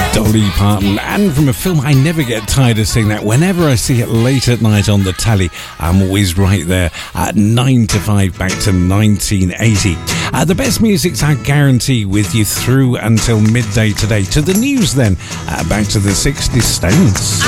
Dolly Parton, and from a film I never get tired of seeing that. Whenever I see it late at night on the telly, I'm always right there at 9 to 5 back to 1980. The best music's I guarantee with you through until midday today. To the news then, back to the 60 Stones.